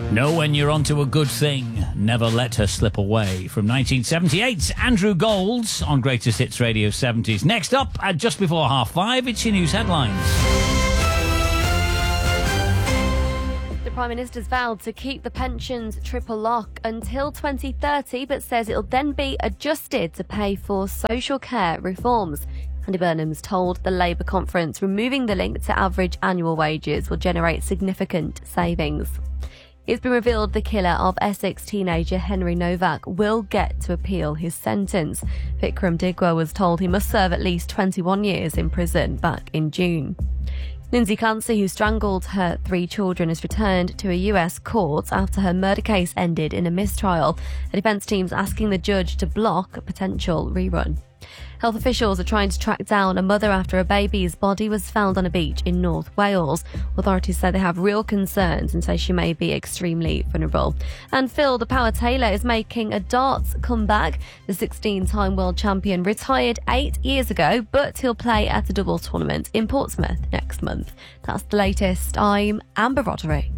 Know when you're onto a good thing, never let her slip away. From 1978, Andrew Gold on Greatest Hits Radio 70s. Next up, at just before 5:30, it's your news headlines. The Prime Minister's vowed to keep the pensions triple lock until 2030, but says it'll then be adjusted to pay for social care reforms. Andy Burnham's told the Labour conference removing the link to average annual wages will generate significant savings. It's been revealed the killer of Essex teenager Henry Novak will get to appeal his sentence. Vikram Digwa was told he must serve at least 21 years in prison back in June. Lindsay Clancy, who strangled her 3 children, has returned to a US court after her murder case ended in a mistrial. The defence team's asking the judge to block a potential rerun. Health officials are trying to track down a mother after a baby's body was found on a beach in North Wales. Authorities say they have real concerns and say she may be extremely vulnerable. And Phil the Power Taylor is making a darts comeback. The 16-time world champion retired 8 years ago, but he'll play at a doubles tournament in Portsmouth next month. That's the latest. I'm Amber Roderick.